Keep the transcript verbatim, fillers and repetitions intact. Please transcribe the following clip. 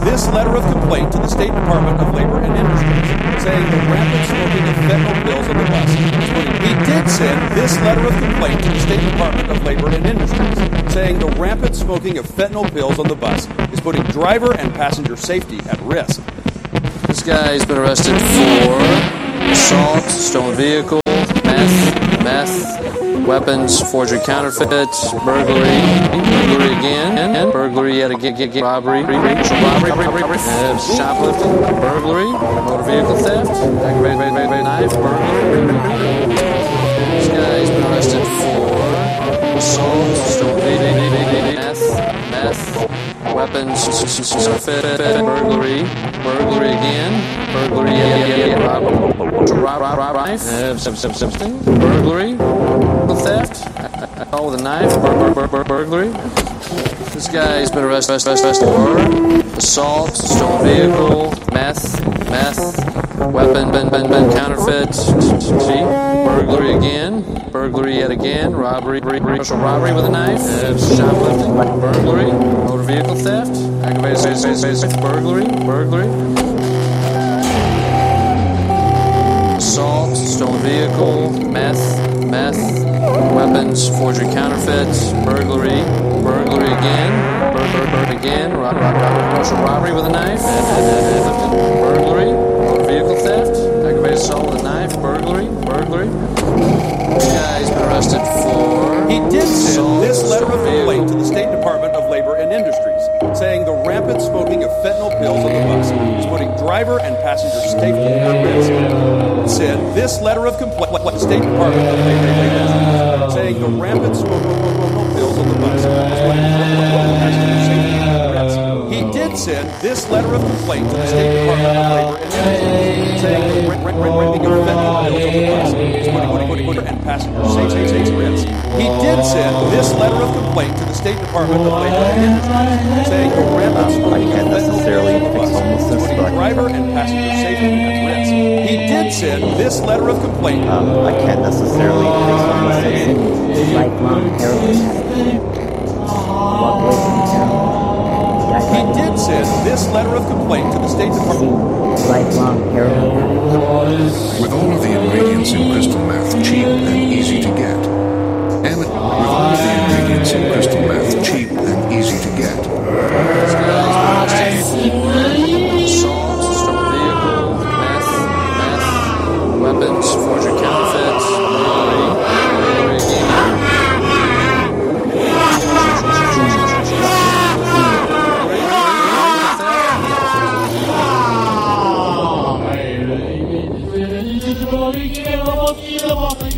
this letter of complaint to the State Department of Labor and Industries, saying the rampant smoking of fentanyl pills on the bus is putting. He did send this letter of complaint to the State Department of Labor and Industries, saying the rampant smoking of fentanyl pills on the bus is putting driver and passenger safety at risk. This guy's been arrested for assault, stolen vehicle, meth, meth, weapons, forgery, counterfeits, burglary, burglary again, and burglary yet again, get, get, robbery, robbery, robbery, uh, shoplifting, burglary, motor vehicle theft, aggravated knife, burglary. This guy's been arrested for assault, stolen vehicle, meth, meth, weapons, counterfeit, burglary, burglary again, burglary, yeah, yeah, yeah, robbery, rob, rob, rob, knife, uh, something, burglary, theft, all with a knife, bur- bur- bur- burglary. This guy's been arrested, arrested for assault, stolen vehicle, meth, meth, weapon, ben, ben, ben, counterfeit, see, burglary again, burglary yet again, robbery, commercial robbery with a knife, uh, shoplifting, burglary, motor vehicle theft, aggravated burglary, burglary, assault, stolen vehicle, meth, meth, weapons, forgery, counterfeits, burglary, burglary again, bur- bur- bur- again, rob- rob- rob- commercial robbery with a knife, burglary, motor vehicle theft, aggravated assault with a knife, burglary, burglary. This guy's been arrested for. He did send this letter of complaint to the State Department of Labor and Industries, saying the rampant smoking of fentanyl pills on the bus is putting driver and passenger safety at risk. Said this letter of complaint to the State Department of Labor and Industries, saying the rampant smoking of fentanyl pills on the bus is putting driver and passenger safety at risk. He did send this letter of complaint to the State Department of Labor and Industries, saying the ramping of fentanyl pills on the bus is putting driver and passenger safety at risk. He did send this letter of complaint to the State Department of Labor and Industries, saying the rampant smoking of fentanyl pills on the bus is putting driver and passenger safety at risk. He did send this letter of complaint. Um, I can't necessarily fix homelessness. Lifelong heroin addict. Walk away from heroin. He did send this letter of complaint to the State Department. Lifelong heroin addict. With all of the ingredients in crystal meth cheap and easy to get. And with all of the ingredients in crystal meth cheap and easy to get. This guy's been arrested. Assault, stolen vehicle, meth, meth, weapons, forgery, counterfeits, burglary, burglary again. Bobby,